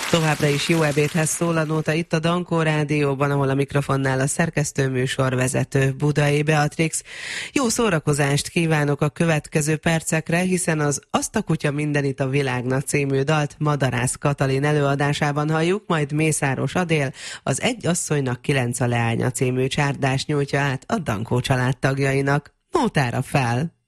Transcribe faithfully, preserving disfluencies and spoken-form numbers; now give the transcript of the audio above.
Továbbra is jó ebédhez szól a nóta itt a Dankó Rádióban, ahol a mikrofonnál a szerkesztő műsorvezető Budai Beatrix. Jó szórakozást kívánok a következő percekre, hiszen az Azt a kutya mindenit a világnak című dalt Madarász Katalin előadásában halljuk, majd Mészáros Adél az Egy asszonynak kilenc a leánya című csárdást nyújtja át a Dankó család tagjainak. Nótára fel!